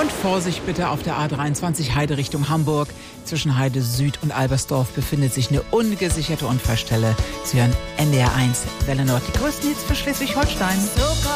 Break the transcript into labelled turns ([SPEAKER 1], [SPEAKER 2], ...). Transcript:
[SPEAKER 1] Und Vorsicht bitte auf der A23 Heide Richtung Hamburg. Zwischen Heide Süd und Albersdorf befindet sich eine ungesicherte Unfallstelle. Sie hören NDR 1 Welle Nord, die größten Hits für Schleswig-Holstein.